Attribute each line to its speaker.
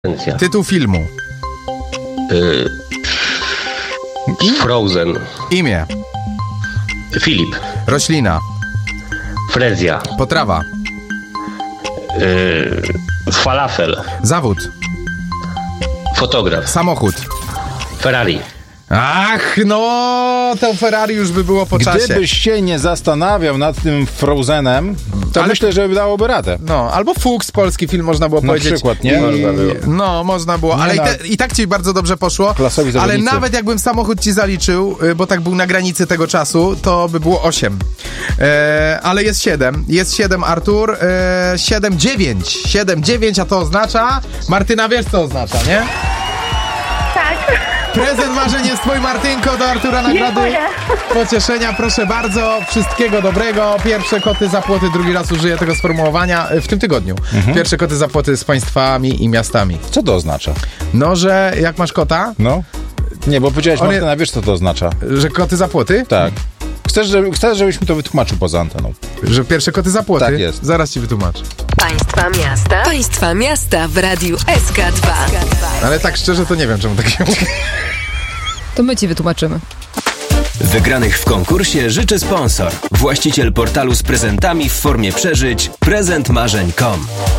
Speaker 1: Tytuł filmu.
Speaker 2: Frozen.
Speaker 1: Imię.
Speaker 2: Filip.
Speaker 1: Roślina.
Speaker 2: Frezja.
Speaker 1: Potrawa.
Speaker 2: Falafel.
Speaker 1: Zawód.
Speaker 2: Fotograf.
Speaker 1: Samochód.
Speaker 2: Ferrari.
Speaker 1: Ach, no to Ferrari już by było po czasie.
Speaker 3: Gdybyś się nie zastanawiał nad tym Frozenem, to myślę, że dałoby radę.
Speaker 1: No, albo Fuchs, polski film można było powiedzieć.
Speaker 3: Na przykład, nie?
Speaker 2: Można było.
Speaker 1: No, można było, ale i tak ci bardzo dobrze poszło.
Speaker 3: Klasowi
Speaker 1: ale
Speaker 3: zawodnicy.
Speaker 1: nawet jakbym samochód ci zaliczył, bo tak był na granicy tego czasu, to by było 8. Ale jest 7. Jest 7, Artur. 7, 9. 7, 9, a to oznacza... Martyna, wiesz co oznacza, nie?
Speaker 4: Tak.
Speaker 1: Prezent marzeń jest twój, Martynko, do Artura nagrody.
Speaker 4: Dziękuję.
Speaker 1: Pocieszenia, proszę bardzo. Wszystkiego dobrego. Pierwsze koty za płoty, drugi raz użyję tego sformułowania w tym tygodniu. Pierwsze koty za płoty z państwami i miastami.
Speaker 3: Co to oznacza?
Speaker 1: No, że jak masz kota,
Speaker 3: No? Nie, bo powiedziałeś, Martyna, wiesz co to oznacza?
Speaker 1: że koty za płoty?
Speaker 3: Tak. Chcesz, żebyś mi to wytłumaczył poza anteną.
Speaker 1: Że pierwsze koty za płoty?
Speaker 3: Tak jest.
Speaker 1: Zaraz ci wytłumaczę.
Speaker 5: Państwa miasta w Radiu SK2.
Speaker 1: Ale tak szczerze to nie wiem, czemu tak się mówi.
Speaker 6: To my ci wytłumaczymy.
Speaker 7: Wygranych w konkursie życzy sponsor. Właściciel portalu z prezentami w formie przeżyć prezentmarzeń.com.